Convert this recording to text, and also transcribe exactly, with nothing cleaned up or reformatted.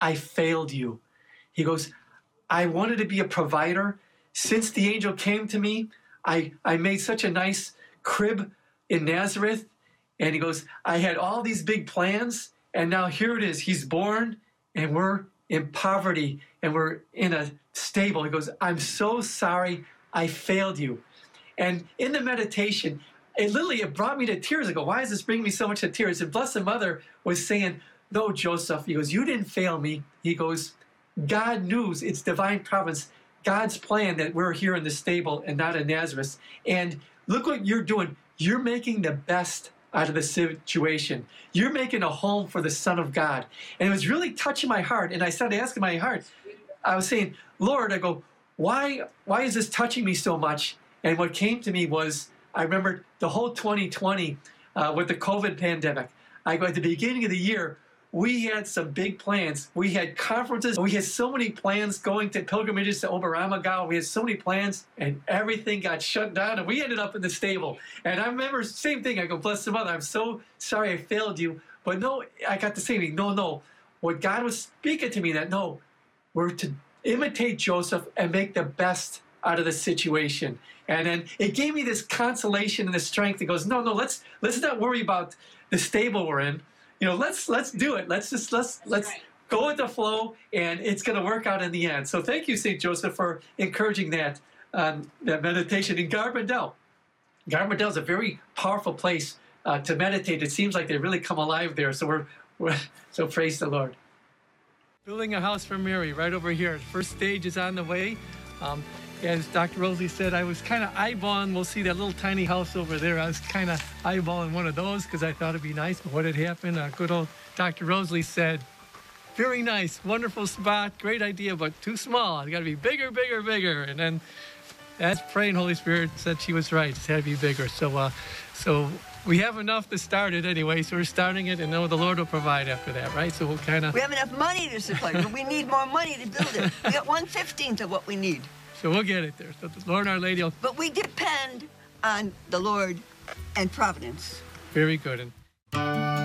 I failed you. He goes, I wanted to be a provider. Since the angel came to me, I, I made such a nice crib in Nazareth. And he goes, I had all these big plans, and now here it is. He's born, and we're in poverty, and we're in a stable. He goes, I'm so sorry I failed you. And in the meditation, it literally it brought me to tears. I go, why does this bring me so much to tears? And Blessed Mother was saying, no, Joseph. He goes, you didn't fail me. He goes, God knew, it's divine providence, God's plan that we're here in the stable and not in Nazareth. And look what you're doing. You're making the best out of the situation. You're making a home for the Son of God. And it was really touching my heart. And I started asking my heart, I was saying, Lord, I go, why, why is this touching me so much? And what came to me was, I remember the whole twenty twenty uh, with the COVID pandemic. I go, at the beginning of the year, we had some big plans. We had conferences. We had so many plans going to pilgrimages to Oberammergau. We had so many plans, and everything got shut down, and we ended up in the stable. And I remember, same thing. I go, bless the Mother. I'm so sorry I failed you. But no, I got the same thing. No, no. What God was speaking to me that, no, we're to imitate Joseph and make the best out of the situation. And then it gave me this consolation and the strength. It goes, no, no, let's let's not worry about the stable we're in. You know, let's let's do it. Let's just let's That's let's right. go with the flow, and it's going to work out in the end. So thank you, Saint Joseph, for encouraging that um, that meditation in Garbadell. Garbadell is a very powerful place uh, to meditate. It seems like they really come alive there. So we're, we're so praise the Lord. Building a house for Mary right over here. First stage is on the way. Um, As Doctor Rosalie said, I was kind of eyeballing, we'll see that little tiny house over there. I was kind of eyeballing one of those because I thought it'd be nice. But what had happened, uh, good old Doctor Rosalie said, very nice, wonderful spot, great idea, but too small. It's got to be bigger, bigger, bigger. And then that's praying, Holy Spirit said she was right. It's had to be bigger. So, uh, so we have enough to start it anyway. So we're starting it, and know the Lord will provide after that, right? So we'll kind of... We have enough money to supply, but we need more money to build it. We got one fifteenth of what we need. So we'll get it there. So the Lord and Our Lady will... But we depend on the Lord and providence. Very good. And